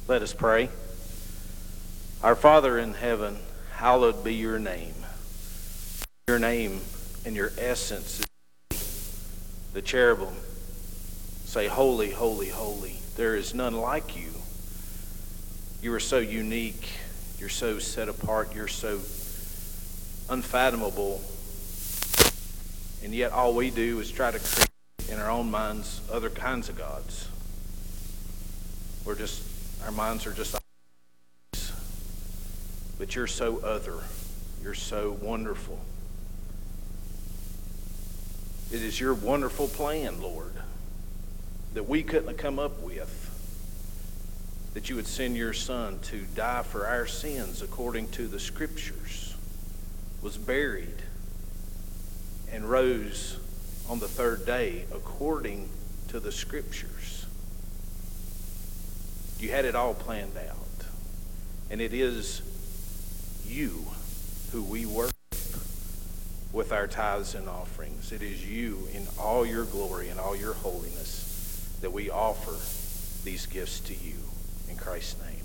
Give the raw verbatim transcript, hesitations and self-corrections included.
Let us pray. Our Father in heaven, hallowed be your name. Your name and your essence is the cherubim say, holy, holy, holy. There is none like you. You are so unique. You're so set apart. You're so unfathomable. And yet all we do is try to create in our own minds other kinds of gods. We're just, our minds are just, but you're so other. You're so wonderful. It is your wonderful plan, Lord, that we couldn't have come up with, that you would send your Son to die for our sins according to the Scriptures, was buried, and rose on the third day according to the Scriptures. You had it all planned out. And it is you who we worship with our tithes and offerings. It is you in all your glory and all your holiness that we offer these gifts to you. In Christ's name.